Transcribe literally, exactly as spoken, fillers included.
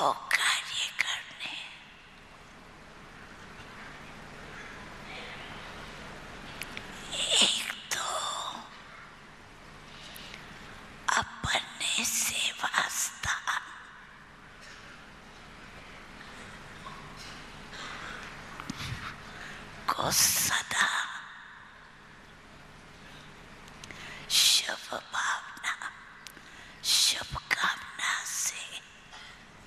को कार्य करने, एक तो अपने सेवा स्थान को सदा